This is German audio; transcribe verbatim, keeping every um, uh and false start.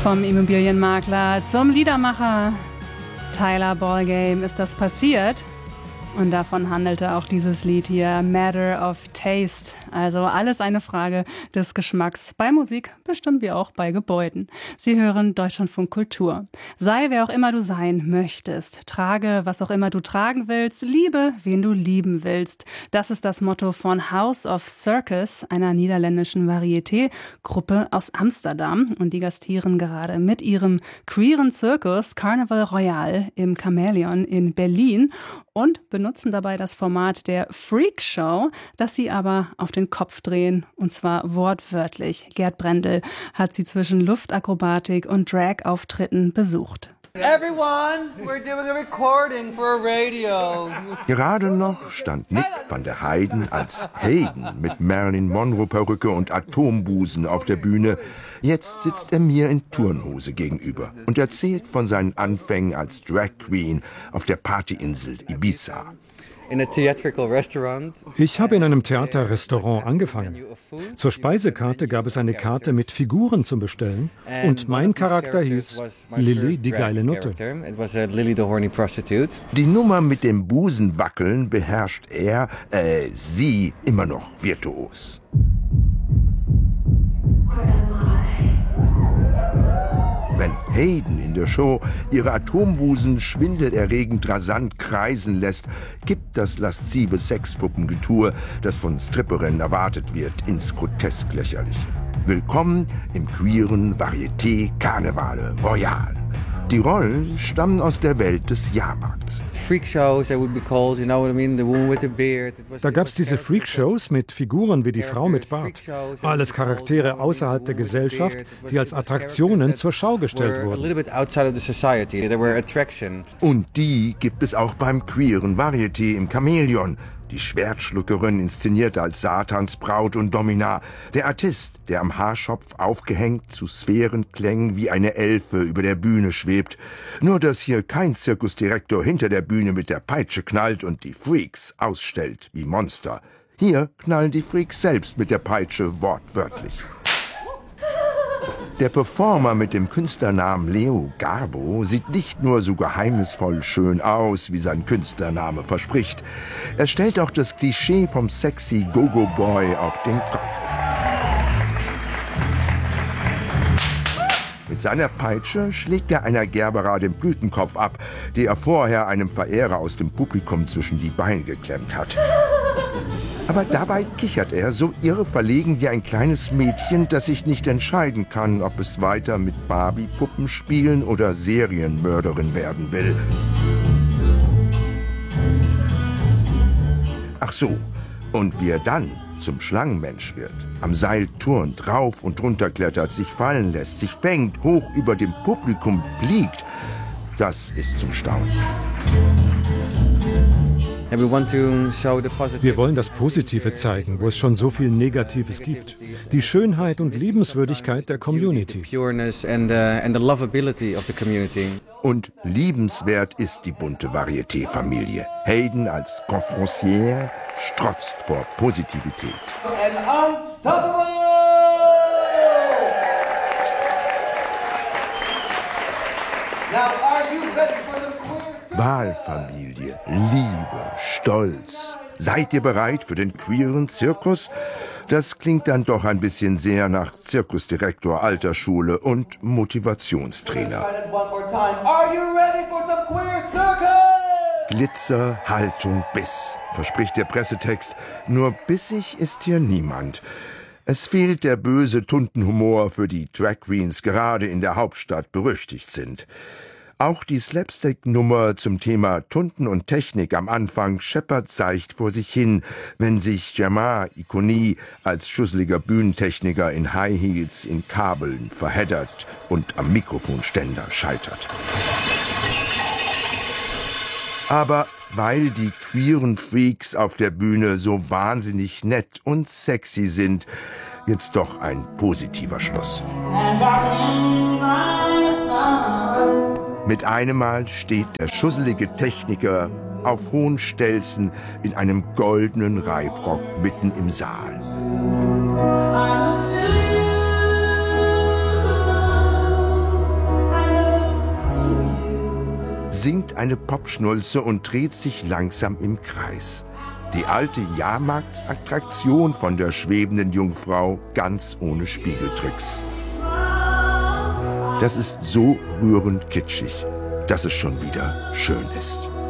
Vom Immobilienmakler zum Liedermacher. Tyler Ballgame ist das passiert. Und davon handelte auch dieses Lied hier, Matter of Taste. Also alles eine Frage des Geschmacks. Bei Musik, bestimmt wie auch bei Gebäuden. Sie hören Deutschlandfunk Kultur. Sei wer auch immer du sein möchtest. Trage, was auch immer du tragen willst. Liebe, wen du lieben willst. Das ist das Motto von House of Circus, einer niederländischen Varieté-Gruppe aus Amsterdam. Und die gastieren gerade mit ihrem queeren Zirkus Carnaval Royal im Chamäleon in Berlin und benutzen dabei das Format der Freak Show, das sie aber auf den Kopf drehen, und zwar wortwörtlich. Gerd Brendel hat sie zwischen Luftakrobatik und Drag-Auftritten besucht. Everyone, we're doing a recording for a radio. Gerade noch stand Nick van der Heijden als Hayden mit Marilyn Monroe-Perücke und Atombusen auf der Bühne. Jetzt sitzt er mir in Turnhose gegenüber und erzählt von seinen Anfängen als Drag Queen auf der Partyinsel Ibiza. Ich habe in einem Theaterrestaurant angefangen. Zur Speisekarte gab es eine Karte mit Figuren zum Bestellen und mein Charakter hieß Lilly, die geile Nutte. Die Nummer mit dem Busenwackeln beherrscht er, äh, sie immer noch virtuos. Wenn Hayden in der Show ihre Atombusen schwindelerregend rasant kreisen lässt, gibt das laszive Sexpuppengetue, das von Stripperinnen erwartet wird, ins grotesk Lächerliche. Willkommen im queeren Varieté Karnevale Royal. Die Rollen stammen aus der Welt des Jahrmarkts. Da gab es diese Freak-Shows mit Figuren wie die Frau mit Bart. Alles Charaktere außerhalb der Gesellschaft, die als Attraktionen zur Schau gestellt wurden. Und die gibt es auch beim queeren Varieté im Chamäleon. Die Schwertschluckerin inszeniert als Satans Braut und Domina. Der Artist, der am Haarschopf aufgehängt zu Sphärenklängen wie eine Elfe über der Bühne schwebt. Nur, dass hier kein Zirkusdirektor hinter der Bühne mit der Peitsche knallt und die Freaks ausstellt wie Monster. Hier knallen die Freaks selbst mit der Peitsche wortwörtlich. Der Performer mit dem Künstlernamen Leo Garbo sieht nicht nur so geheimnisvoll schön aus, wie sein Künstlername verspricht. Er stellt auch das Klischee vom sexy Go-Go-Boy auf den Kopf. Mit seiner Peitsche schlägt er einer Gerbera den Blütenkopf ab, die er vorher einem Verehrer aus dem Publikum zwischen die Beine geklemmt hat. Aber dabei kichert er so irre verlegen wie ein kleines Mädchen, das sich nicht entscheiden kann, ob es weiter mit Barbie-Puppen spielen oder Serienmörderin werden will. Ach so, und wie er dann zum Schlangenmensch wird, am Seil turnt, rauf und runter klettert, sich fallen lässt, sich fängt, hoch über dem Publikum fliegt, das ist zum Staunen. Wir wollen das Positive zeigen, wo es schon so viel Negatives gibt. Die Schönheit und Liebenswürdigkeit der Community. Und liebenswert ist die bunte Varieté-Familie. Hayden als Confrancière strotzt vor Positivität. Wahlfamilie, Liebe, Stolz. Seid ihr bereit für den queeren Zirkus? Das klingt dann doch ein bisschen sehr nach Zirkusdirektor Altersschule und Motivationstrainer. Glitzer, Haltung, Biss, verspricht der Pressetext. Nur bissig ist hier niemand. Es fehlt der böse Tuntenhumor, für die Drag Queens gerade in der Hauptstadt berüchtigt sind. Auch die Slapstick-Nummer zum Thema Tunten und Technik am Anfang scheppert seicht vor sich hin, wenn sich Jamar Ikoni als schusseliger Bühnentechniker in High Heels in Kabeln verheddert und am Mikrofonständer scheitert. Aber weil die queeren Freaks auf der Bühne so wahnsinnig nett und sexy sind, jetzt doch ein positiver Schluss. Mit einem Mal steht der schusselige Techniker auf hohen Stelzen in einem goldenen Reifrock mitten im Saal. singt eine Popschnulze und dreht sich langsam im Kreis. Die alte Jahrmarktsattraktion von der schwebenden Jungfrau, ganz ohne Spiegeltricks. Das ist so rührend kitschig, dass es schon wieder schön ist.